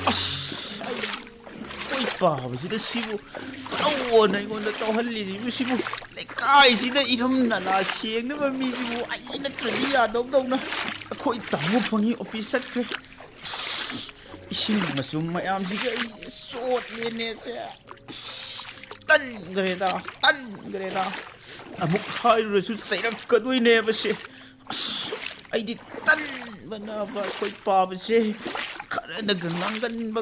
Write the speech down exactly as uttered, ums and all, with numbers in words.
ꯑꯁ ꯑꯩ ꯄꯥꯕꯁꯤꯗ ꯁꯤꯕꯨ ꯇꯧꯑꯣꯅ ꯑꯩꯉꯣꯟꯗ ꯇꯧꯍꯜꯂꯤꯁꯤꯕꯨ ꯁꯤꯕꯨ ꯂꯩꯀꯥꯏꯁꯤꯗ ꯏꯔꯝ ꯅꯂꯥ ꯁꯦꯡꯅꯕ ꯃꯤꯁꯤꯕꯨ ꯑꯩ ꯅꯠꯇ꯭ꯔꯗꯤ ꯌꯥꯗꯧꯗꯧꯅ ꯑꯩꯈꯣꯏ ꯇꯥꯃꯣ ꯐꯪꯉꯤ ꯑꯣꯐꯤꯁ ꯆꯠꯈ꯭ꯔꯦ ꯏꯁꯤꯡ ꯃꯆꯨꯝ ꯃꯌꯥꯝꯁꯤꯒ ꯑꯩꯁꯦ ꯆꯣꯠꯂꯦꯅꯦꯁꯦ ꯇꯟꯈ꯭ꯔꯦꯗ ꯇꯟꯈ꯭ꯔꯦꯗ ꯑꯃꯨꯛ ꯍꯥꯏꯔꯨꯔꯁꯨ ꯆꯩꯔꯛꯀꯗꯣꯏꯅꯦꯕ ꯁꯦ ꯑꯁ ꯑꯩꯗꯤ ꯇꯟꯕꯅꯕ ꯑꯩꯈꯣꯏ ꯄꯥꯕꯁꯦ ꯈꯔꯅꯒ ꯉꯥꯡꯒꯟꯕ